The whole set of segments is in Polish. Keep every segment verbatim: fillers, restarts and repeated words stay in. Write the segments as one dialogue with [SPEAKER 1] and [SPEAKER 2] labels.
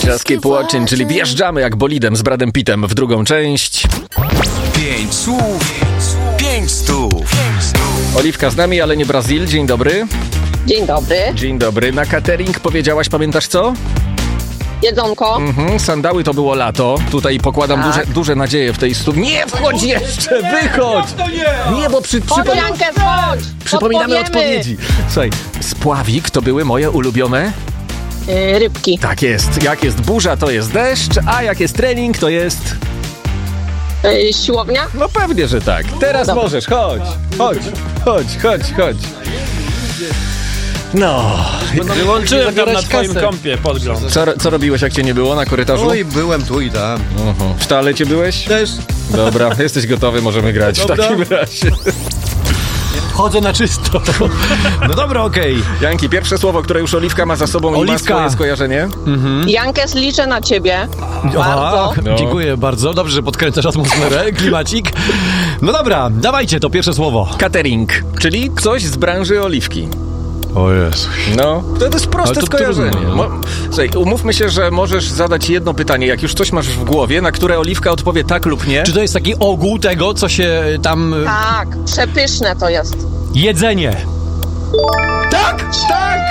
[SPEAKER 1] Escape Watching, czyli wjeżdżamy jak bolidem z Bradem Pittem w drugą część.
[SPEAKER 2] Pięć słów, pięć stów.
[SPEAKER 1] Oliwka z nami, ale nie Brazil. Dzień dobry.
[SPEAKER 3] Dzień dobry.
[SPEAKER 1] Dzień dobry. Na catering powiedziałaś, pamiętasz co?
[SPEAKER 3] Jedzonko.
[SPEAKER 1] Mhm, sandały to było lato. Tutaj pokładam
[SPEAKER 3] Tak.
[SPEAKER 1] duże, duże nadzieje w tej studni. Nie wchodź jeszcze, wychodź! Nie, bo przy, przypom...
[SPEAKER 3] Jankę, wchodź!
[SPEAKER 1] przypominamy
[SPEAKER 3] Odpowiemy.
[SPEAKER 1] odpowiedzi. Słuchaj, spławik to były moje ulubione...
[SPEAKER 3] Yy, rybki.
[SPEAKER 1] Tak jest. Jak jest burza, to jest deszcz, a jak jest trening, to jest...
[SPEAKER 3] Yy, siłownia.
[SPEAKER 1] No pewnie, że tak. Teraz
[SPEAKER 3] Dobra.
[SPEAKER 1] możesz, chodź, chodź, chodź, chodź, chodź. No.
[SPEAKER 4] Wyłączyłem tam na twoim
[SPEAKER 1] kasę.
[SPEAKER 4] kompie podgląd.
[SPEAKER 1] Co, co robiłeś, jak cię nie było na korytarzu?
[SPEAKER 5] Oj, byłem tu i tam.
[SPEAKER 1] Uh-huh. W toalecie byłeś?
[SPEAKER 5] Też.
[SPEAKER 1] Dobra, jesteś gotowy, możemy grać
[SPEAKER 5] Dobra.
[SPEAKER 1] w takim razie.
[SPEAKER 5] Chodzę na czysto. No dobra, okej. Okay.
[SPEAKER 1] Janki, pierwsze słowo, które już Oliwka ma za sobą i ma
[SPEAKER 5] Oliwka.
[SPEAKER 1] swoje skojarzenie.
[SPEAKER 3] Jankes, liczę na ciebie. Bardzo.
[SPEAKER 1] No.
[SPEAKER 5] Dziękuję bardzo. Dobrze, że podkręcasz atmosferę, klimacik. No dobra, dawajcie to pierwsze słowo.
[SPEAKER 1] Catering, czyli coś z branży Oliwki.
[SPEAKER 5] O Jezu.
[SPEAKER 1] No, to jest proste
[SPEAKER 5] Ale to
[SPEAKER 1] skojarzenie.
[SPEAKER 5] trudno, no.
[SPEAKER 1] Mo- Słuchaj, umówmy się, że możesz zadać jedno pytanie, jak już coś masz w głowie, na które Oliwka odpowie tak lub nie.
[SPEAKER 5] Czy to jest taki ogół tego, co się tam...
[SPEAKER 3] Tak, przepyszne to jest.
[SPEAKER 5] Jedzenie.
[SPEAKER 1] Tak! Tak!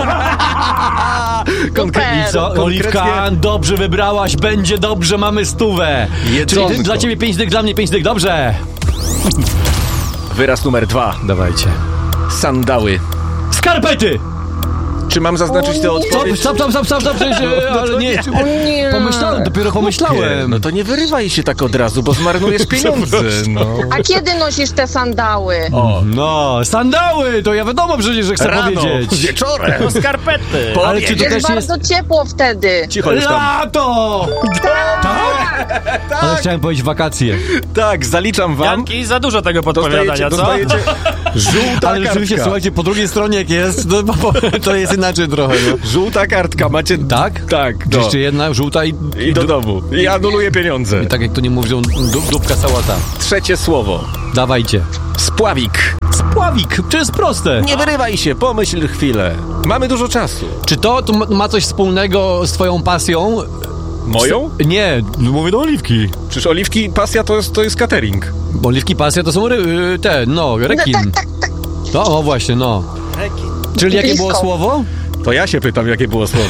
[SPEAKER 5] I co, Oliwka, dobrze wybrałaś, będzie dobrze, mamy stówę.
[SPEAKER 1] Jedzonko.
[SPEAKER 5] Czyli ty, dla ciebie pięć dych, dla mnie pięć dych, dobrze.
[SPEAKER 1] Wyraz numer dwa.
[SPEAKER 5] Dawajcie.
[SPEAKER 1] Sandały.
[SPEAKER 5] Skarpety!
[SPEAKER 1] Czy mam zaznaczyć tę
[SPEAKER 5] Stop,
[SPEAKER 1] odpowiedź?
[SPEAKER 5] stop, stop, stop, stop, stop, przecież,
[SPEAKER 1] No
[SPEAKER 5] ale
[SPEAKER 1] to
[SPEAKER 5] nie.
[SPEAKER 3] O nie.
[SPEAKER 5] Pomyślałem, dopiero pomyślałem.
[SPEAKER 1] No to nie wyrywaj się tak od razu, bo zmarnujesz pieniądze. No.
[SPEAKER 3] A kiedy nosisz te sandały?
[SPEAKER 1] O,
[SPEAKER 5] No, sandały, to ja wiadomo przecież, że chcę
[SPEAKER 1] rano,
[SPEAKER 5] powiedzieć.
[SPEAKER 1] wieczorem.
[SPEAKER 4] No skarpety.
[SPEAKER 1] Po
[SPEAKER 5] Ale czy to
[SPEAKER 3] Jest
[SPEAKER 5] też jest...
[SPEAKER 3] bardzo ciepło wtedy.
[SPEAKER 1] Cicho już tam.
[SPEAKER 5] Lato! Tak? Ale chciałem powiedzieć wakacje.
[SPEAKER 1] Tak, zaliczam wam.
[SPEAKER 4] Janki, za dużo tego
[SPEAKER 1] Dostajecie,
[SPEAKER 4] podpowiadania, co?
[SPEAKER 1] dostajecie żółta
[SPEAKER 5] Ale rzeczywiście,
[SPEAKER 1] kartka.
[SPEAKER 5] słuchajcie, po drugiej stronie jak jest, to, to jest inaczej trochę, no.
[SPEAKER 1] Żółta kartka, macie...
[SPEAKER 5] Tak?
[SPEAKER 1] Tak, do.
[SPEAKER 5] Jeszcze jedna żółta i...
[SPEAKER 1] I do domu. I anuluję pieniądze.
[SPEAKER 5] I tak jak to nie mówią, du- dupka sałata.
[SPEAKER 1] Trzecie słowo.
[SPEAKER 5] Dawajcie.
[SPEAKER 1] Spławik.
[SPEAKER 5] Spławik, to jest proste.
[SPEAKER 1] Nie wyrywaj się, pomyśl chwilę. Mamy dużo czasu.
[SPEAKER 5] Czy to, to ma- ma coś wspólnego z twoją pasją?
[SPEAKER 1] Moją?
[SPEAKER 5] Nie, mówię do Oliwki.
[SPEAKER 1] Przecież Oliwki pasja to jest, to jest catering.
[SPEAKER 5] Oliwki pasja to są ry- y, te, no, rekin.
[SPEAKER 3] Tak, tak, tak.
[SPEAKER 5] No, o właśnie, no. Czyli jakie
[SPEAKER 3] Blisko.
[SPEAKER 5] było słowo?
[SPEAKER 1] To ja się pytam, jakie było słowo.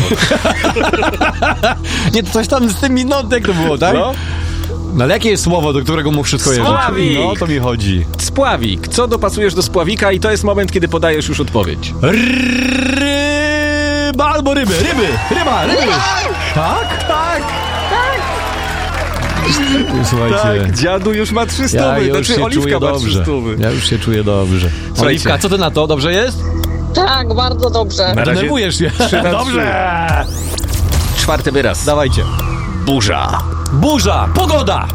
[SPEAKER 5] Nie, to coś tam z tym minutek to było, tak?
[SPEAKER 1] No.
[SPEAKER 5] No ale jakie jest słowo, do którego mu wszystko jest?
[SPEAKER 1] Spławik.
[SPEAKER 5] No, to mi chodzi.
[SPEAKER 1] Spławik. Co dopasujesz do spławika i to jest moment, kiedy podajesz już odpowiedź.
[SPEAKER 5] Ryba albo ryby, ryby, ryba, ryby. Tak?
[SPEAKER 1] Tak,
[SPEAKER 5] Słuchajcie.
[SPEAKER 1] tak. Dziadu już ma trzy stówy.
[SPEAKER 5] Ja już
[SPEAKER 1] znaczy
[SPEAKER 5] się
[SPEAKER 1] Oliwka
[SPEAKER 5] czuję
[SPEAKER 1] ma trzy
[SPEAKER 5] dobrze.
[SPEAKER 1] stówy.
[SPEAKER 5] Ja już się czuję dobrze.
[SPEAKER 1] Słuchajcie.
[SPEAKER 5] Oliwka, co ty na to? Dobrze jest?
[SPEAKER 3] Tak, bardzo dobrze.
[SPEAKER 1] Na razie
[SPEAKER 5] Denerwujesz się.
[SPEAKER 1] trzy na
[SPEAKER 5] Dobrze.
[SPEAKER 1] Czwarty wyraz.
[SPEAKER 5] Dawajcie.
[SPEAKER 1] Burza.
[SPEAKER 5] Burza, pogoda,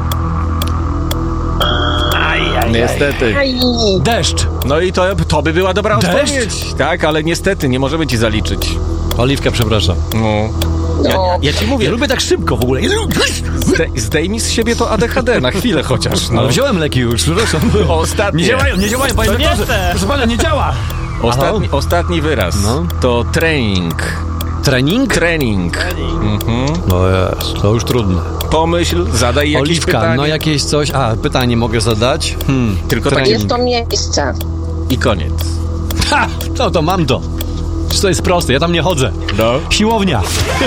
[SPEAKER 1] Niestety.
[SPEAKER 3] Aj.
[SPEAKER 5] deszcz.
[SPEAKER 1] No i to, to by była dobra
[SPEAKER 5] Deszcz?
[SPEAKER 1] odpowiedź. Tak, ale niestety nie możemy ci zaliczyć.
[SPEAKER 5] Oliwka, przepraszam.
[SPEAKER 1] No.
[SPEAKER 3] No.
[SPEAKER 1] Ja ci
[SPEAKER 5] Ja
[SPEAKER 1] mówię,
[SPEAKER 5] lubię tak szybko w ogóle.
[SPEAKER 1] zde, zdejmij z siebie to A D H D na chwilę chociaż. No.
[SPEAKER 5] Ale wziąłem leki już, przepraszam.
[SPEAKER 1] Ostatnie.
[SPEAKER 5] Nie działają, nie działają, panie
[SPEAKER 4] To nie
[SPEAKER 5] doktorze.
[SPEAKER 4] chcę.
[SPEAKER 5] Proszę pana, nie działa.
[SPEAKER 1] Ostatni, ostatni wyraz.
[SPEAKER 5] No.
[SPEAKER 1] To trening.
[SPEAKER 5] Trening?
[SPEAKER 1] Trening. Mhm.
[SPEAKER 5] No jest, to już trudne.
[SPEAKER 1] Pomyśl, zadaj jakieś
[SPEAKER 5] Oliwka,
[SPEAKER 1] pytanie.
[SPEAKER 5] no jakieś coś... A, pytanie mogę zadać? Hmm.
[SPEAKER 1] Tylko
[SPEAKER 5] Trening.
[SPEAKER 1] takie
[SPEAKER 3] Jest to miejsce.
[SPEAKER 1] i koniec.
[SPEAKER 5] Ha! No to mam to. Czy to jest proste? Ja tam nie chodzę.
[SPEAKER 1] No.
[SPEAKER 5] Siłownia.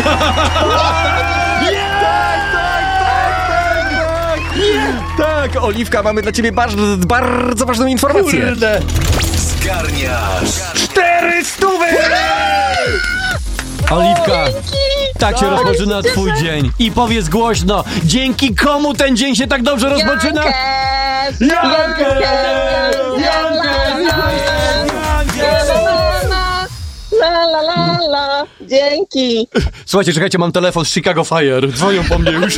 [SPEAKER 1] Tak, Oliwka, mamy dla ciebie bardzo, bardzo ważną informację.
[SPEAKER 5] Kurde.
[SPEAKER 2] Zgarniasz.
[SPEAKER 1] Cztery stówy!
[SPEAKER 5] Oliwka, tak się rozpoczyna twój dzień. I powiedz głośno, dzięki komu ten dzień się tak dobrze rozpoczyna?
[SPEAKER 3] Jankes!
[SPEAKER 5] Jankes!
[SPEAKER 3] Jankes! La la la la. Dzięki.
[SPEAKER 5] Słuchajcie, czekajcie, mam telefon z Chicago Fire. Dzwonią po mnie już.